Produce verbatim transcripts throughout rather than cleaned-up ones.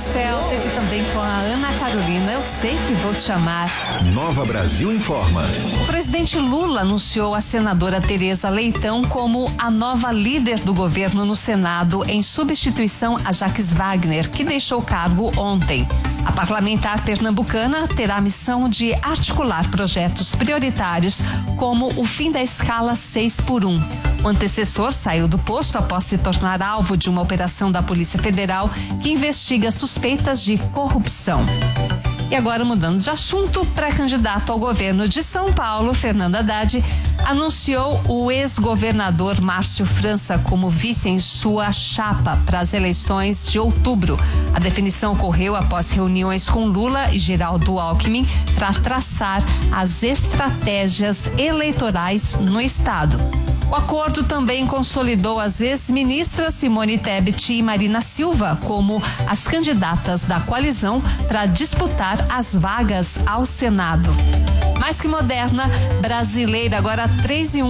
Céu, teve também com a Ana Carolina, Eu Sei Que Vou Te Amar. Nova Brasil informa. O presidente Lula anunciou a senadora Tereza Leitão como a nova líder do governo no Senado, em substituição a Jacques Wagner, que deixou o cargo ontem. A parlamentar pernambucana terá a missão de articular projetos prioritários, como o fim da escala seis por um. O antecessor saiu do posto após se tornar alvo de uma operação da Polícia Federal que investiga suspeitas de corrupção. E agora, mudando de assunto, pré-candidato ao governo de São Paulo, Fernando Haddad, anunciou o ex-governador Márcio França como vice em sua chapa para as eleições de outubro. A definição ocorreu após reuniões com Lula e Geraldo Alckmin para traçar as estratégias eleitorais no estado. O acordo também consolidou as ex-ministras Simone Tebet e Marina Silva como as candidatas da coalizão para disputar as vagas ao Senado. Mais que moderna, brasileira, agora três e um.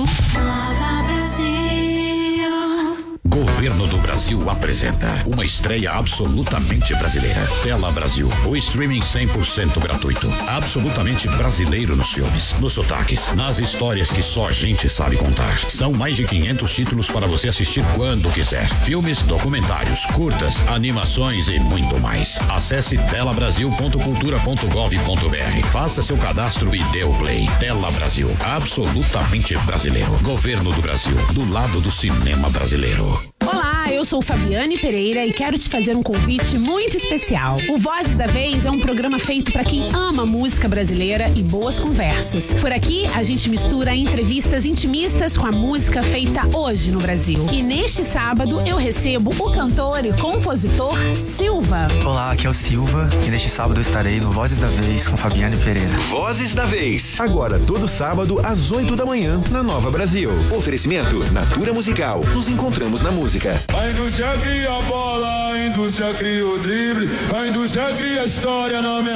Governo do Brasil apresenta uma estreia absolutamente brasileira. Tela Brasil, o streaming cem por cento gratuito. Absolutamente brasileiro nos filmes, nos sotaques, nas histórias que só a gente sabe contar. São mais de quinhentos títulos para você assistir quando quiser. Filmes, documentários, curtas, animações e muito mais. Acesse tela brasil ponto cultura ponto gov ponto br. Faça seu cadastro e dê o play. Tela Brasil, absolutamente brasileiro. Governo do Brasil, do lado do cinema brasileiro. Olá, eu sou Fabiane Pereira e quero te fazer um convite muito especial. O Vozes da Vez é um programa feito para quem ama música brasileira e boas conversas. Por aqui, a gente mistura entrevistas intimistas com a música feita hoje no Brasil. E neste sábado, eu recebo o cantor e compositor Silva. Olá, aqui é o Silva e neste sábado eu estarei no Vozes da Vez com Fabiane Pereira. Vozes da Vez. Agora, todo sábado, às oito da manhã, na Nova Brasil. Oferecimento Natura Musical. Nos encontramos na música. A indústria cria a bola, a indústria cria o drible, a indústria cria a história na minha